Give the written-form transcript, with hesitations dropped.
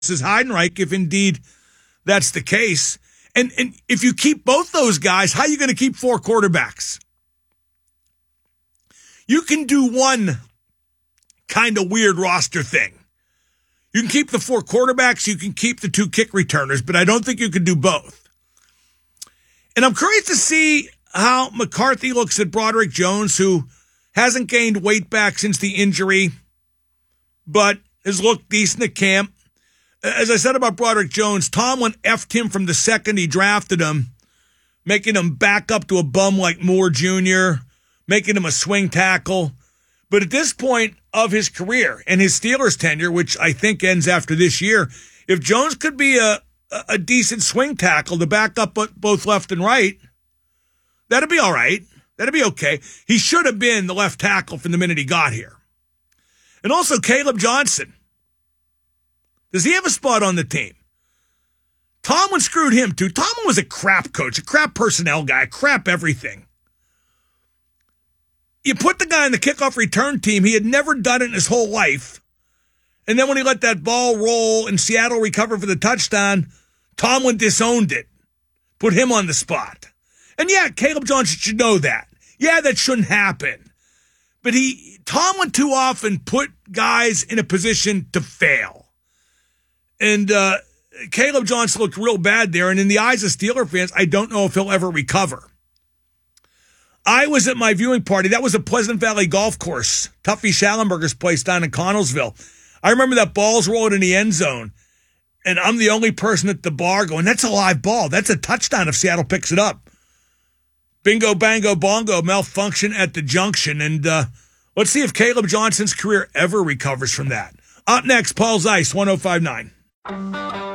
is Heidenreich, if indeed that's the case. And if you keep both those guys, how are you going to keep 4 quarterbacks? You can do one kind of weird roster thing. You can keep the 4 quarterbacks, you can keep the 2 kick returners, but I don't think you can do both. And I'm curious to see how McCarthy looks at Broderick Jones, who hasn't gained weight back since the injury, but has looked decent at camp. As I said about Broderick Jones, Tomlin effed him from the second he drafted him, making him back up to a bum like Moore Jr., making him a swing tackle. But at this point of his career and his Steelers tenure, which I think ends after this year, if Jones could be a decent swing tackle to back up both left and right, that'd be all right. That'd be okay. He should have been the left tackle from the minute he got here. And also Caleb Johnson. Does he have a spot on the team? Tomlin screwed him too. Tomlin was a crap coach, a crap personnel guy, crap everything. You put the guy in the kickoff return team, he had never done it in his whole life. And then when he let that ball roll and Seattle recover for the touchdown, Tomlin disowned it. Put him on the spot. And yeah, Caleb Johnson should know that. Yeah, that shouldn't happen. But Tomlin too often put guys in a position to fail. And Caleb Johnson looked real bad there. And in the eyes of Steeler fans, I don't know if he'll ever recover. I was at my viewing party. That was a Pleasant Valley golf course, Tuffy Schallenberger's place down in Connellsville. I remember that ball's rolling in the end zone. And I'm the only person at the bar going, that's a live ball. That's a touchdown if Seattle picks it up. Bingo, bango, bongo, malfunction at the junction. And let's see if Caleb Johnson's career ever recovers from that. Up next, Paul Zeiss, 105.9.